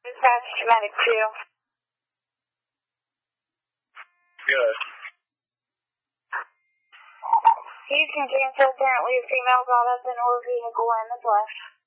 Dispatch to Medic 2. Good. Houston cancel. Apparently a female got up in her vehicle in the flesh.